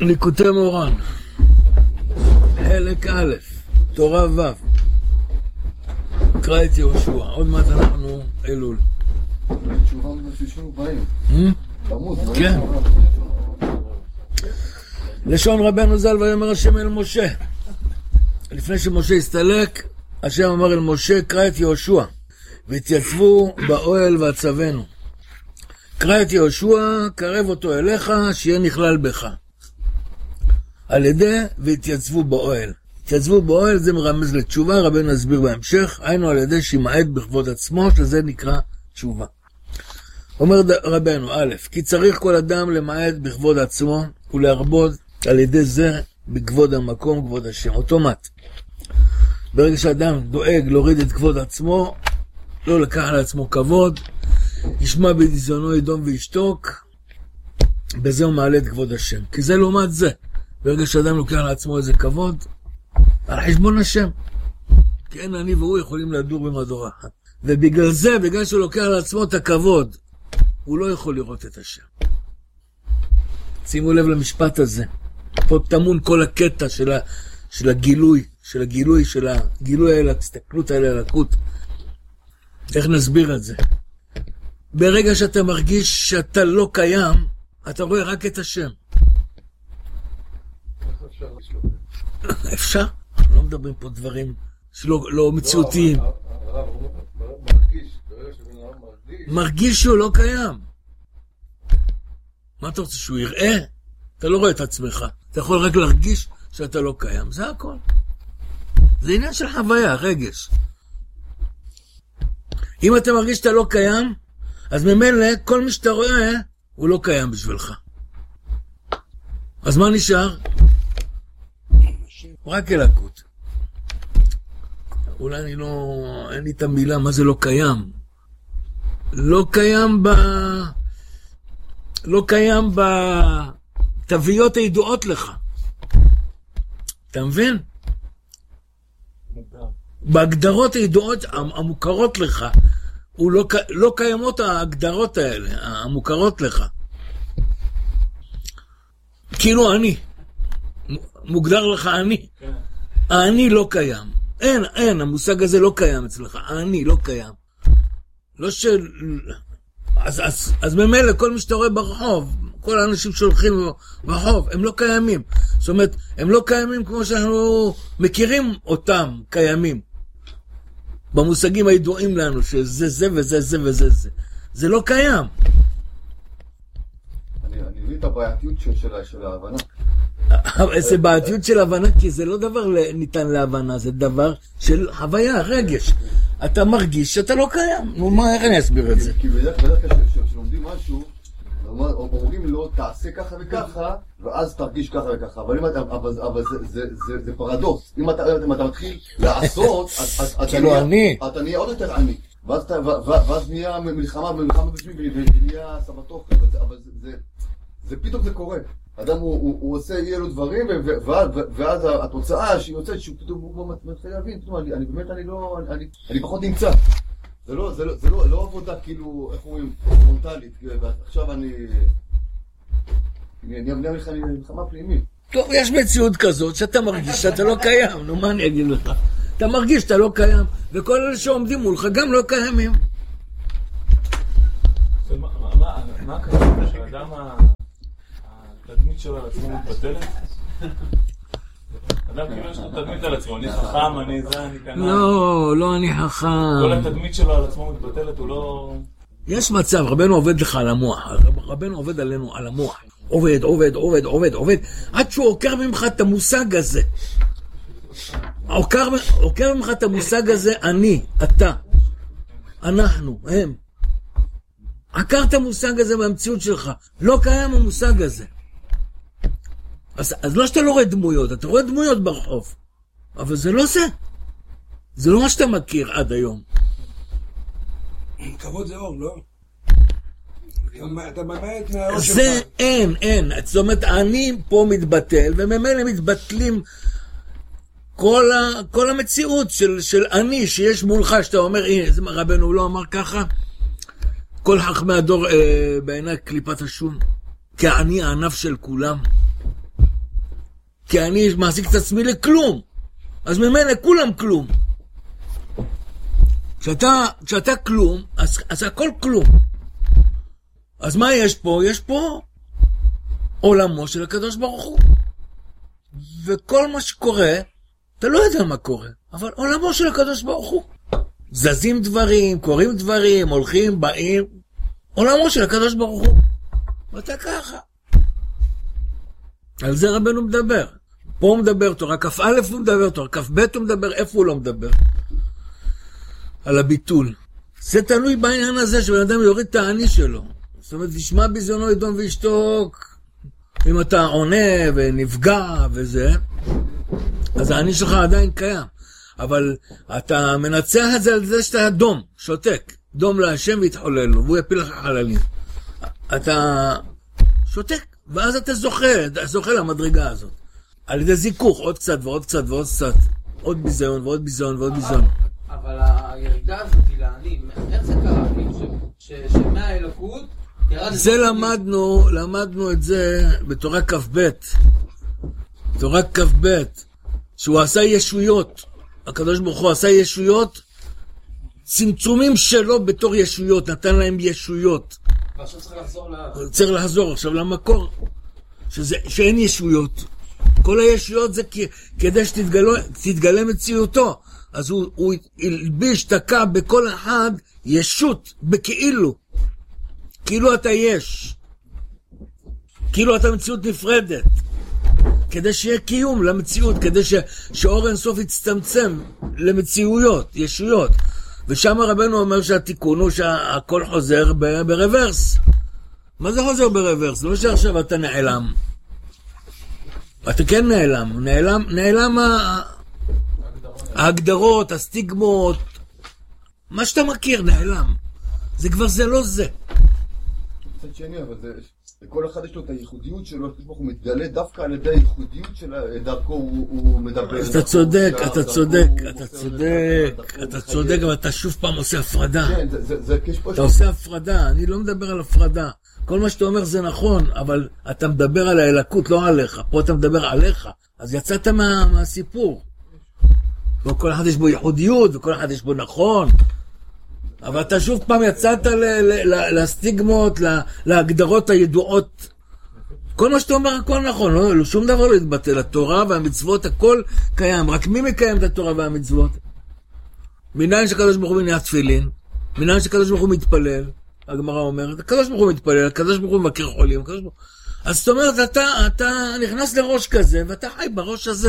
ליקוטי מורן, חלק א', תורה ו', קרא את יהושע, עוד מעט אנחנו אלול. תשובה מפשישנו באים. כן. לשון רבנו ז"ל ויאמר השם אל משה. לפני שמשה הסתלק, השם אמר אל משה, קרא את יהושע, והתייצבו באוהל והצוונו. קרא את יהושע, קרב אותו אליך, שיהיה נכלל בך. על ידי והתייצבו באוהל. התייצבו באוהל זה מרמז לתשובה, רבנו נסביר בהמשך, היינו על ידי שימעט בכבוד עצמו, שזה נקרא תשובה. אומר רבנו, א', כי צריך כל אדם למעט בכבוד עצמו, ולהרבות על ידי זה בכבוד המקום, כבוד השם, אוטומט. ברגע שאדם דואג להוריד את כבוד עצמו, לא לקח על עצמו כבוד, ישמע בדיזונו ידום וישתוק, בזה הוא מעלה את כבוד השם. כי זה לעומת זה. ברגע שאדם לוקח על עצמו איזה כבוד, על חשבון השם. כי אין אני והוא יכולים לדור במדורה. ובגלל זה, בגלל שהוא לוקח על עצמו את הכבוד, הוא לא יכול לראות את השם. שימו לב למשפט הזה. פה תמון כל הקטע של הגילוי, של הגילוי האלה, הסתכלות האלה, הלקות. איך נסביר את זה? ברגע שאתה מרגיש שאתה לא קיים, אתה רואה רק את השם. אפשר? אנחנו לא מדברים פה דברים שלא מציאותיים. מרגיש שהוא לא קיים. מה אתה רוצה, שהוא יראה? אתה לא רואה את עצמך. אתה יכול רק להרגיש שאתה לא קיים. זה הכל. זה עניין של חוויה, רגש. אם אתה מרגיש שאתה לא קיים, אז ממילא כל מי שאתה רואה הוא לא קיים בשבילך. אז מה נשאר? רק אלוקות. אולי אני לא... אין לי את המילה, מה זה לא קיים? לא קיים בתוויות הידועות לך. אתה מבין? בהגדרות הידועות המוכרות לך, לא קיימות ההגדרות האלה, המוכרות לך. כאילו אני. מוגדר לך אני. אני לא קיים. אין, המושג הזה לא קיים אצלך. אני לא קיים. לא של... אז ממילא כל מי שאתה רואה ברחוב, כל האנשים שהולכים ברחוב, הם לא קיימים. זאת אומרת, הם לא קיימים כמו שאנחנו מכירים אותם קיימים. במושגים הידועים לנו, שזה זה וזה זה וזה זה. זה לא קיים. אני מבין את הבעייתיות של ההבנה. זה בעייתיות של הבנה, כי זה לא דבר ניתן להבנה, זה דבר של הוויה, רגש. אתה מרגיש שאתה לא קיים. נו, מה, איך אני אסביר את זה? כי בדרך כלל כשלומדים משהו, אומרים לו, תעשה ככה וככה, ואז תרגיש ככה וככה. אבל זה פרדוקס. אם אתה מתחיל לעשות, אתה נהיה עוד יותר עני. ואז נהיה מלחמה בפנים, ונהיה סבתוך. אבל זה פתאום זה קורה. אדם הוא עושה יהיה לו דברים, ואז התוצאה שהיא יוצאת, שהוא פתאום מתחיל להבין, אני באמת, אני פחות נמצא. זה לא עבודה כאילו, איך אומרים, פרונטלית, ועכשיו אני אבנה לך מלחמה פנימית. טוב, יש מציאות כזאת שאתה מרגיש שאתה לא קיים, נו מה אני אגיד לך? אתה מרגיש שאתה לא קיים, וכל אלה שעומדים מולך גם לא קיימים. מה הקשר שהאדם התדמית שלו על עצמו מתבטלת? אדם כאילו יש לו תדמית על עצמו, אני חכם, אני זה, אני כנן. לא אני חכם. כל התדמית שלו על עצמו מתבטלת, הוא לא... יש מצב, רבנו עובד לך על המוח, רבנו עובד עלינו על המוח. עובד, עד שהוא עוקר ממך את המושג הזה. עוקר ממך את המושג הזה, אני, אתה, אנחנו, הם. עקר את המושג הזה במציאות שלך. לא קיים המושג הזה. אז לא שאתה לא רואה דמויות, אתה רואה דמויות ברחוב. אבל זה לא זה. זה לא מה שאתה מכיר עד היום. כבוד זה אור, לא? אתה ממעט מהאור שלך. זה אין. זאת אומרת, אני פה מתבטל, וממילא מתבטלים כל המציאות של אני שיש מולך, שאתה אומר, הנה, רבנו הוא לא אמר ככה, כל חכמי הדור בעיני קליפת השום, כי אני הענף של כולם. כי אני מעסיק את עצמי לכלום. אז ממנה כולם כלום. כשאתה כלום, אז הכל כלום. אז מה יש פה? יש פה עולמו של הקדוש ברוך הוא. וכל מה שקורה, אתה לא יודע מה קורה, אבל עולמו של הקדוש ברוך הוא. זזים דברים, קוראים דברים, הולכים, באים. עולמו של הקדוש ברוך הוא. ואתה ככה. על זה רבנו מדבר. פה הוא מדבר, תורה כ"א הוא מדבר, תורה כ"ב הוא מדבר, איפה הוא לא מדבר? על הביטול. זה תלוי בעניין הזה שבן אדם יוריד את העני שלו. זאת אומרת, תשמע בזיונו ידום וישתוק. אם אתה עונה ונפגע וזה, אז העני שלך עדיין קיים. אבל אתה מנצח את זה על זה שאתה דום, שותק. דום להשם ויתחולל לו, והוא יפיל לך חללים. אתה שותק, ואז אתה זוכה למדרגה הזאת. על ידי זיכוך, עוד קצת ועוד קצת ועוד קצת. עוד ביזיון ועוד ביזיון ועוד ביזיון. אבל הירידה הזאת היא לעני, איך זה קרה? שמהאלוקות ירד... זה למדנו את זה בתורה כ"ב. תורה כ"ב, שהוא עשה ישויות. הקדוש ברוך הוא עשה ישויות, צמצומים שלו בתור ישויות, נתן להם ישויות. ועכשיו צריך לחזור צריך לחזור עכשיו למקור, שאין ישויות. כל הישויות זה כדי שתתגלה מציאותו. אז הוא ילביש, תקע בכל אחד ישות, בכאילו. כאילו אתה יש. כאילו אתה מציאות נפרדת. כדי שיהיה קיום למציאות, כדי שאור אינסוף יצטמצם למציאויות, ישויות. ושם רבנו אומר שהתיקון הוא שהכל חוזר ברוורס. מה זה חוזר ברוורס? לא שעכשיו אתה נעלם. אתה כן נעלם ההגדרות, הסטיגמות, מה שאתה מכיר נעלם. זה כבר זה לא זה. מצד שני, אבל לכל אחד יש לו את הייחודיות שלו, הוא מתגלה דווקא על ידי הייחודיות של דרכו, הוא מדבר. אתה צודק, אבל אתה שוב פעם עושה הפרדה. כן, זה כשפה... אתה עושה הפרדה, אני לא מדבר על הפרדה. כל מה שאתה אומר זה נכון, אבל אתה מדבר על האלוקות, לא עליך. פה אתה מדבר עליך. אז יצאת מהסיפור. וכל אחד יש בו ייחודיות, וכל אחד יש בו נכון. אבל אתה שוב פעם יצאת לסטיגמות, להגדרות הידועות. כל מה שאתה אומר, הכל נכון. לא, שום דבר לא יתבטל. התורה והמצוות, הכל קיים. רק מי מקיים את התורה והמצוות? מניין שקדוש ברוך הוא מניח תפילין, מניין שקדוש ברוך הוא מתפלל. הגמרא אומרת, הקדוש ברוך הוא מתפלל, הקדוש ברוך הוא מבקר חולים. אז זאת אומרת, אתה נכנס לראש כזה, ואתה חי בראש הזה.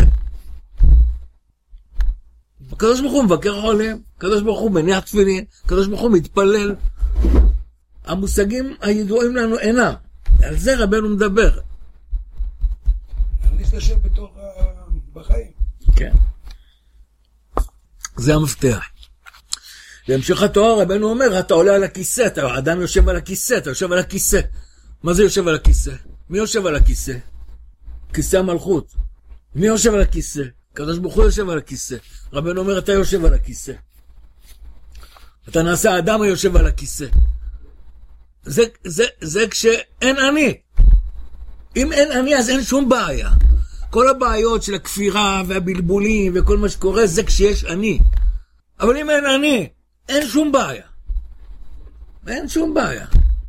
הקדוש ברוך הוא מבקר חולים, הקדוש ברוך הוא מניח תפילין, הקדוש ברוך הוא מתפלל. המושגים הידועים לנו אינם. על זה רבנו מדבר. אני אשתשב בתוך בחיים. כן. זה המפתח. בהמשך התורה רבנו אומר, אתה עולה על הכיסא, האדם יושב על הכיסא, אתה יושב על הכיסא. מה זה יושב על הכיסא? מי יושב על הכיסא? כיסא המלכות. מי יושב על הכיסא? הקדוש ברוך הוא יושב על הכיסא. רבנו אומר, אתה יושב על הכיסא. אתה נעשה האדם היושב על הכיסא. זה כשאין אני. אם אין אני, אז אין שום בעיה. כל הבעיות של הכפירה והבלבולים וכל מה שקורה, זה כשיש אני. אבל אם אין אני, אין שום בעיה. אין שום בעיה.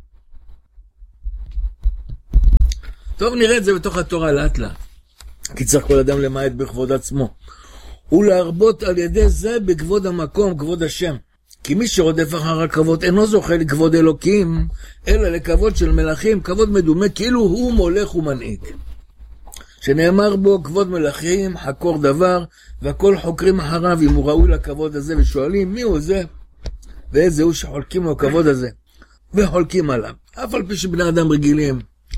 טוב, נראה את זה בתוך התורה לאט לאט. כי צריך כל אדם למעט בכבוד עצמו. ולהרבות על ידי זה בכבוד המקום, כבוד השם. כי מי שרודף אחר הכבוד אינו זוכה לכבוד אלוקים, אלא לכבוד של מלכים, כבוד מדומה כאילו הוא מולך ומנהיג. שנאמר בו כבוד מלכים, חקור דבר, והכל חוקרים אחריו אם הוא ראוי לכבוד הזה, ושואלים מי הוא זה, ואיזה הוא שחולקים לו הכבוד הזה, וחולקים עליו. אף על פי שבני אדם רגילים,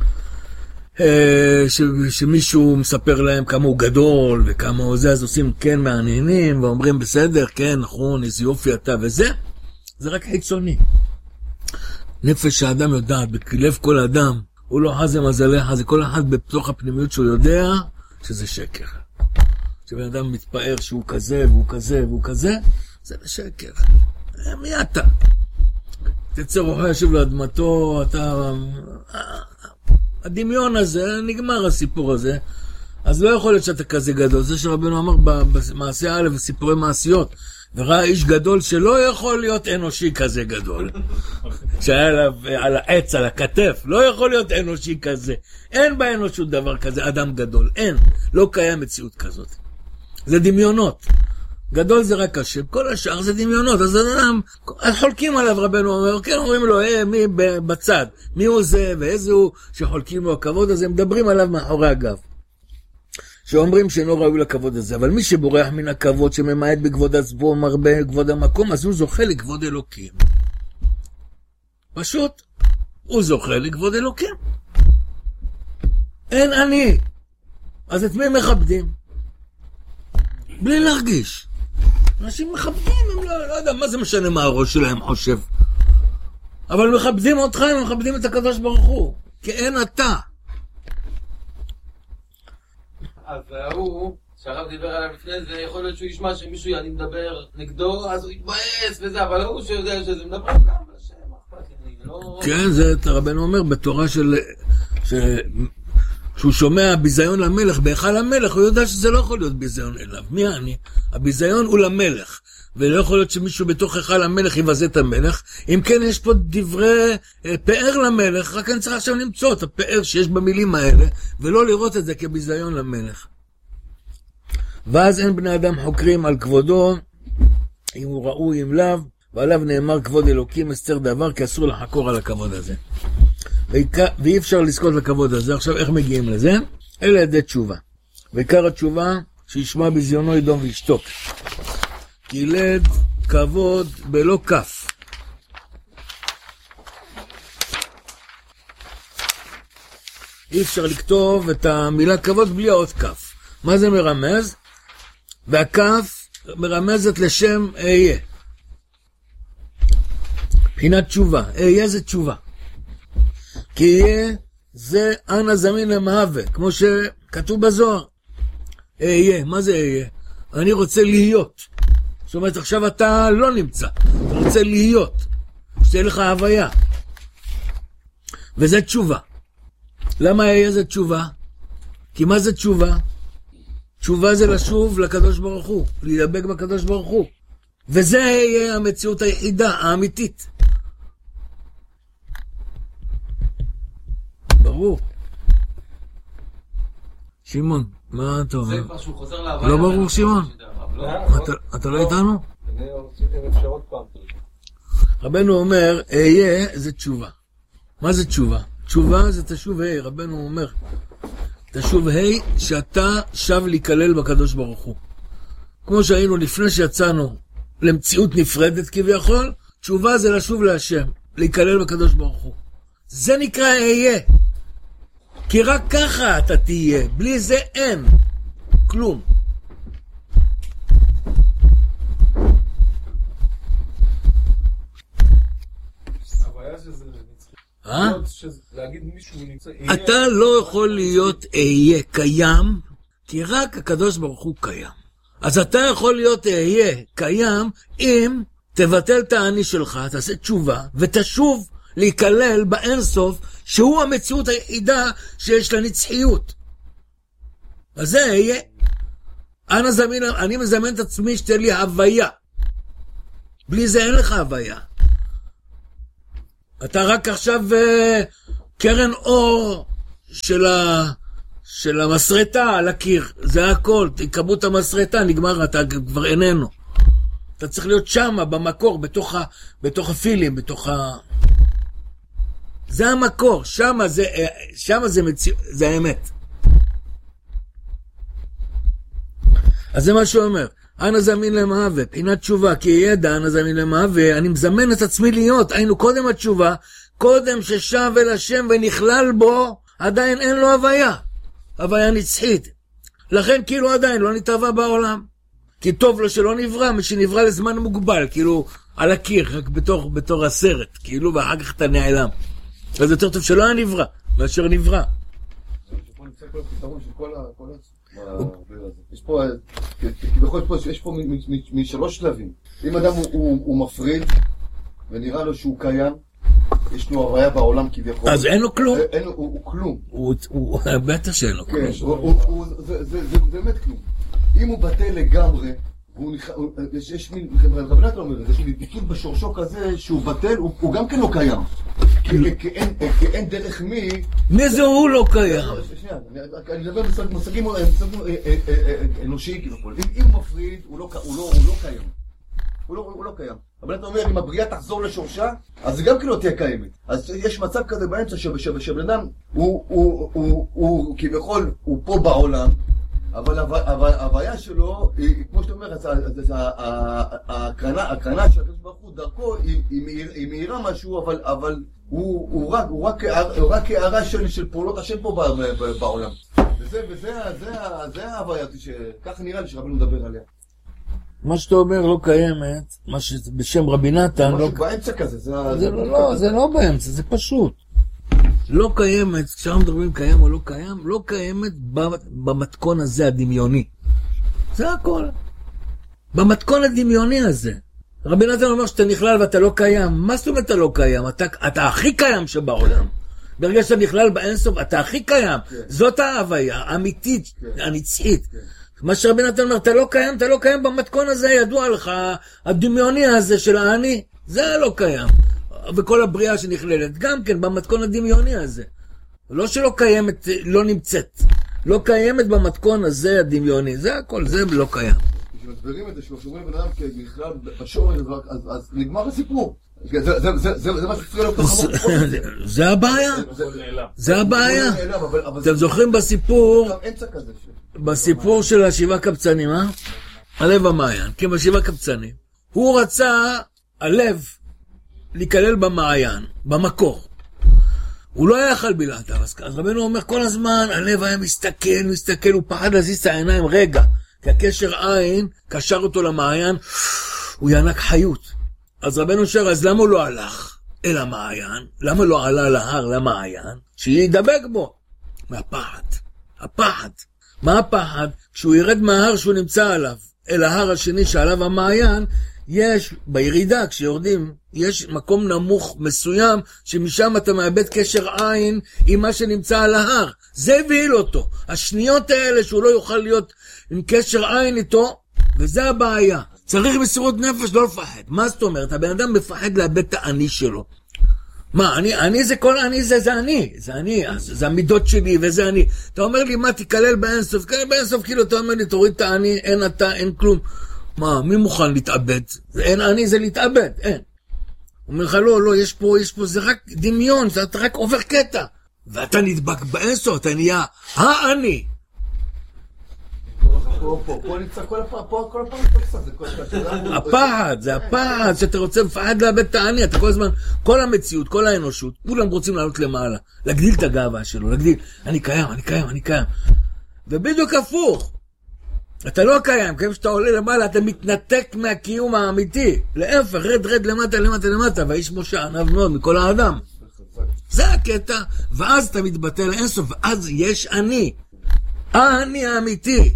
שמישהו מספר להם כמה הוא גדול, וכמה הוא זה, אז עושים כן מעניינים, ואומרים בסדר, כן, נכון, איזה יופי אתה וזה, זה רק חיצוני. נפש האדם יודעת, בלב כל אדם, הוא לא חזה מזלך, זה כל אחד בתוך הפנימיות שהוא יודע שזה שקר. כשבן אדם מתפאר שהוא כזה והוא כזה והוא כזה, זה שקר. מי אתה? תצא רוחה ישוב לאדמתו, אתה... הדמיון הזה, נגמר הסיפור הזה. אז לא יכול להיות שאתה כזה גדול. זה שרבנו אמר במעשה א' וסיפורי מעשיות, וראה איש גדול שלא יכול להיות אנושי כזה גדול. שהיה עליו, על העץ, על הכתף, לא יכול להיות אנושי כזה. אין באנושות דבר כזה, אדם גדול. אין, לא קיים מציאות כזאת. זה דמיונות. גדול זה רק השם, כל השאר זה דמיונות. אז אדם, חולקים עליו רבנו אומר, כן, אומרים לו, מי בצד, מי הוא זה ואיזה הוא שחולקים לו הכבוד הזה, מדברים עליו מאחורי הגב. שאומרים שאינו ראוי לכבוד הזה, אבל מי שבורח מן הכבוד, שממעט בכבוד עצמו, מרבה כבוד המקום, אז הוא זוכה לכבוד אלוקים. פשוט, הוא זוכה לכבוד אלוקים. אין אני. אז את מי מכבדים? בלי להרגיש. אנשים מכבדים, הם לא יודע, מה זה משנה מה הראש שלהם חושב. אבל מכבדים אותך, הם מכבדים את הקדוש ברוך הוא. כי אין אתה. אז הוא, שהרב דיבר עליו לפני זה, יכול להיות שהוא ישמע שמישהו אני מדבר נגדו, אז הוא יתבאס וזה, אבל הוא שיודע שזה מדבר גם לשם, אכפת לי, לא... כן, זה רבנו אומר, בתורה שהוא שומע ביזיון למלך, בהיכל המלך, הוא יודע שזה לא יכול להיות ביזיון אליו. מי אני? הביזיון הוא למלך, ולא יכול להיות שמישהו בתוך היכל המלך יבזה את המלך. אם כן, יש פה דברי פאר למלך, רק אני צריך עכשיו למצוא את הפאר שיש במילים האלה, ולא לראות את זה כביזיון למלך. ואז אין בני אדם חוקרים על כבודו, אם הוא ראוי אם לאו, ועליו נאמר כבוד אלוקים אסתר דבר, כי אסור לחקור על הכבוד הזה. ואי אפשר לזכות לכבוד הזה. עכשיו איך מגיעים לזה? אלה ידי תשובה. ועיקר התשובה, שישמע בזיונו ידום וישתוק. כי ילד כבוד בלא כף. אי אפשר לכתוב את המילה כבוד בלי האות כף. מה זה מרמז? והכף מרמזת לשם אהיה. בחינת תשובה. אהיה זה תשובה. כי יהיה זה אנא זמין למהווה, כמו שכתוב בזוהר. אהיה, מה זה אהיה? אני רוצה להיות. זאת אומרת, עכשיו אתה לא נמצא, אתה רוצה להיות, שתהיה לך הוויה. וזה תשובה. למה אהיה זה תשובה? כי מה זה תשובה? תשובה זה לשוב לקדוש ברוך הוא, להידבק בקדוש ברוך הוא. וזה יהיה המציאות היחידה, האמיתית. ברור. שמעון, מה אתה אומר? זה כבר שהוא חוזר להוויה. לא ברור שמעון? אתה לא איתנו? אני רוצה אפשר עוד פעם. רבנו אומר, אהיה זה תשובה. מה זה תשובה? תשובה זה תשוב ה', רבנו אומר. תשוב ה' שאתה שב להיכלל בקדוש ברוך הוא. כמו שהיינו לפני שיצאנו למציאות נפרדת כביכול, תשובה זה לשוב להשם, להיכלל בקדוש ברוך הוא. זה נקרא אהיה. כי רק ככה אתה תהיה, בלי זה אין כלום. הבעיה שזה להגיד מישהו נמצא... אתה לא יכול להיות אהיה קיים, כי רק הקדוש ברוך הוא קיים. אז אתה יכול להיות אהיה קיים אם תבטל את האני שלך, תעשה תשובה ותשוב להיכלל באינסוף, שהוא המציאות היחידה שיש לה נצחיות. אז זה יהיה. אני מזמן את עצמי שתהיה לי הוויה. בלי זה אין לך הוויה. אתה רק עכשיו קרן אור של המסרטה על הקיר. זה הכל. תקבו את המסרטה, נגמר, אתה כבר איננו. אתה צריך להיות שמה, במקור, בתוך הפילים, זה המקור, שמה זה האמת. אז זה מה שהוא אומר. אנא זמין למהווה, בחינת תשובה, כי ידע אנא זמין למהווה, אני מזמן את עצמי להיות, היינו קודם התשובה, קודם ששב אל השם ונכלל בו, עדיין אין לו הוויה, הוויה נצחית. לכן כאילו עדיין לא נתהווה בעולם. כי טוב לו שלא נברא, מי שנברא לזמן מוגבל, כאילו על הקיר, רק בתור הסרט, כאילו, ואחר כך אתה נעלם. אז יותר טוב שלא היה נברא, מאשר נברא. פה נמצא כל הפתרון של כל יש פה משלוש שלבים. אם אדם הוא מפריד, ונראה לו שהוא קיים, יש לו הוויה בעולם כביכול. אז אין לו כלום? אין לו, הוא כלום. הוא בטח שאין לו כלום. כן, זה באמת כלום. אם הוא בטל לגמרי, יש מין, רבי נתן אומר, יש מין ביטול בשורשו כזה שהוא בטל, הוא גם כן לא קיים. כי אין דרך מי זה הוא לא קיים? שנייה, אני מדבר במושגים אנושיים כאילו. אם הוא מפריד, הוא לא קיים. הוא לא קיים. אבל אתה אומר, אם הבריאה תחזור לשורשה, אז זה גם כן לא תהיה קיימת. אז יש מצב כזה באמצע שבן אדם, הוא כביכול, הוא פה בעולם, אבל ההוויה שלו, כמו שאתה אומר, ההקרנה של הקדוש ברוך הוא דרכו, היא מאירה משהו, אבל הוא רק הערה של פעולות השם פה בעולם. וזה ההוויה, שכך נראה לי שרבנו מדבר עליה. מה שאתה אומר לא קיימת, מה שבשם רבי נתן משהו באמצע כזה, זה לא באמצע, זה פשוט. לא קיימת, כשאנחנו מדברים קיים או לא קיים, לא קיימת במתכון הזה הדמיוני. זה הכל. במתכון הדמיוני הזה. רבי נתן אומר שאתה נכלל ואתה לא קיים. מה זאת אומרת אתה לא קיים? אתה הכי קיים שבעולם. ברגע שאתה נכלל באינסוף, אתה הכי קיים. זאת ההוויה, האמיתית, הנצחית. מה שרבי נתן אומר, אתה לא קיים במתכון הזה, ידוע לך, הדמיוני הזה של האני, זה לא קיים. וכל הבריאה שנכללת, גם כן במתכון הדמיוני הזה. לא שלא קיימת, לא נמצאת. לא קיימת במתכון הזה הדמיוני, זה הכל, זה לא קיים. כשמסבירים את זה, כשאומרים בן אדם כנכלל בשורש, אז נגמר הסיפור. זה מה שצריך להיות תוך המוח. זה הבעיה. זה הבעיה. אתם זוכרים בסיפור, בסיפור של השבעה קבצנים, הלב המעיין, כי בשבעה קבצנים, הוא רצה, הלב, להיכלל במעיין, במקור. הוא לא היה יכל בלעדיו, אז רבנו אומר כל הזמן, הלב היה מסתכל, הוא פחד להזיז את העיניים רגע, כי הקשר עין קשר אותו למעיין, הוא ינק חיות. אז רבנו שואל, אז למה הוא לא הלך אל המעיין? למה לא עלה להר למעיין? שידבק בו. מהפחד. הפחד. מה הפחד? כשהוא ירד מההר שהוא נמצא עליו, אל ההר השני שעליו המעיין, יש בירידה, כשיורדים, יש מקום נמוך מסוים, שמשם אתה מאבד קשר עין עם מה שנמצא על ההר. זה הבהיל אותו. השניות האלה שהוא לא יוכל להיות עם קשר עין איתו, וזה הבעיה. צריך מסירות נפש לא לפחד. מה זאת אומרת? הבן אדם מפחד לאבד את העני שלו. מה, אני זה כל אני, זה אני, זה המידות שלי וזה אני. אתה אומר לי, מה, תיכלל באינסוף? תיכלל באינסוף, כאילו אתה אומר לי, תוריד את העני, אין אתה, אין כלום. מה, מי מוכן להתאבד? אין אני, זה להתאבד, אין. הוא אומר לך, לא, יש פה, זה רק דמיון, אתה רק עובר קטע. ואתה נדבק באינסוף, אתה נהיה העני. פה נמצא כל הפעם הפחד, זה הפחד שאתה רוצה לפחד לאבד את העני, אתה כל הזמן, כל המציאות, כל האנושות, כולם רוצים לעלות למעלה, להגדיל את הגאווה שלו, להגדיל, אני קיים. ובדיוק הפוך, אתה לא קיים, כי כשאתה עולה למעלה, אתה מתנתק מהקיום האמיתי, להפך, רד למטה, והאיש משה ענב מאוד מכל האדם. זה הקטע, ואז אתה מתבטא לאינסוף, ואז יש אני, אני האמיתי.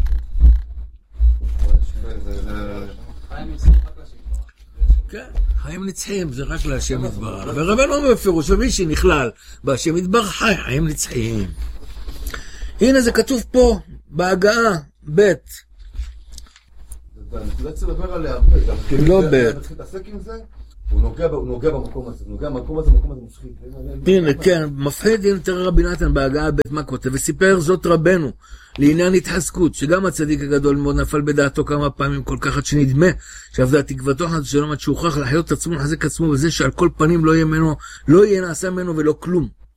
כן, חיים נצחיים, זה רק להשם יתברך. ורבנו אומר בפירוש, ומי שנכלל בהשם יתברך חיים נצחיים. הנה זה כתוב פה, בהגעה, ב' הנקודה צריך לדבר עליה לא ב' להתעסק עם זה, הוא נוגע במקום הזה, המקום הזה מפחיד. הנה, כן, מפחיד, הנה תראה רבי נתן בהגעה ב' מה כותב, וסיפר זאת רבנו, לעניין התחזקות, שגם הצדיק הגדול מאוד נפל בדעתו כמה פעמים כל כך עד שנדמה, שעבדה תקוותו חד שלום עד שהוכח לחיות את עצמו, לחזק עצמו, וזה שעל כל פנים לא יהיה נעשה ממנו ולא כלום.